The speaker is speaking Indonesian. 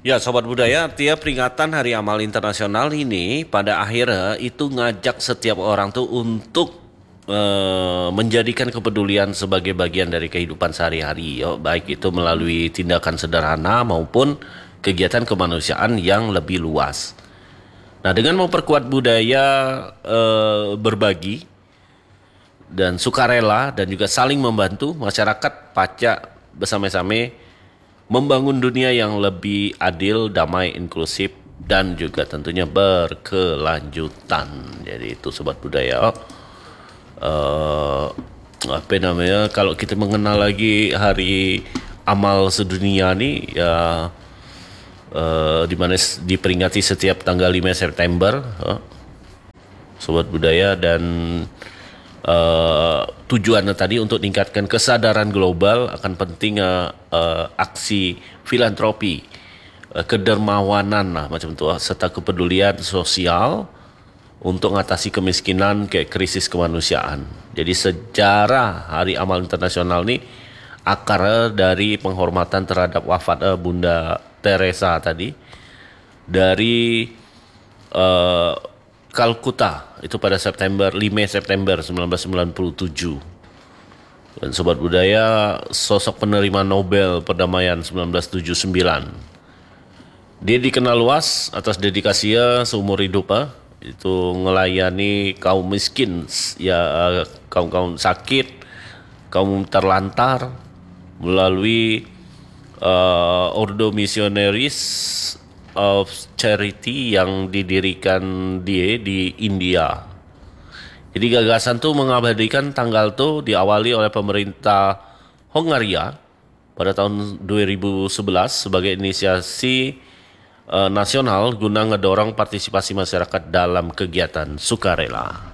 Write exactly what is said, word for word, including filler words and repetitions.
Ya, Sobat Budaya, tiap peringatan Hari Amal Internasional ini pada akhirnya itu ngajak setiap orang tuh untuk eh, menjadikan kepedulian sebagai bagian dari kehidupan sehari-hari, yo, baik itu melalui tindakan sederhana maupun kegiatan kemanusiaan yang lebih luas. Nah, dengan memperkuat budaya eh, berbagi dan sukarela dan juga saling membantu, masyarakat pacak bersama-sama membangun dunia yang lebih adil, damai, inklusif, dan juga tentunya berkelanjutan. Jadi itu Sobat Budaya. Uh, apa namanya? Kalau kita mengenal lagi Hari Amal Sedunia nih, ya uh, di mana diperingati setiap tanggal lima September, uh, Sobat Budaya, dan uh, tujuannya tadi untuk meningkatkan kesadaran global akan pentingnya uh, aksi filantropi, uh, kedermawanan lah macam itu, serta kepedulian sosial untuk mengatasi kemiskinan kayak krisis kemanusiaan. Jadi sejarah Hari Amal Internasional ini akar dari penghormatan terhadap wafat uh, Bunda Teresa tadi dari uh, Kalkuta itu pada September lima September seribu sembilan ratus sembilan puluh tujuh. Dan Sobat Budaya, sosok penerima Nobel Perdamaian seribu sembilan ratus tujuh puluh sembilan. Dia dikenal luas atas dedikasinya seumur hidup, ah, itu melayani kaum miskin, ya kaum-kaum sakit, kaum terlantar melalui uh, Ordo Missionaries of Charity yang didirikan dia di India. Jadi gagasan tuh mengabadikan tanggal tuh diawali oleh pemerintah Hongaria pada tahun dua ribu sebelas sebagai inisiasi uh, nasional guna ngedorong partisipasi masyarakat dalam kegiatan sukarela.